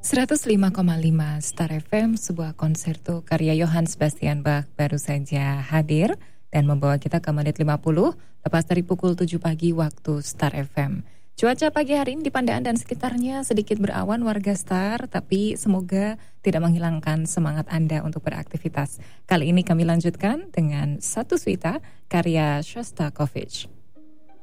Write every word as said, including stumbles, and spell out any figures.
seratus lima koma lima Star F M, sebuah konserto karya Johann Sebastian Bach baru saja hadir dan membawa kita ke menit lima puluh lepas dari pukul tujuh pagi waktu Star F M. Cuaca pagi hari ini di Pandaan dan sekitarnya sedikit berawan warga Star, tapi semoga tidak menghilangkan semangat Anda untuk beraktivitas. Kali ini kami lanjutkan dengan satu suita karya Shostakovich.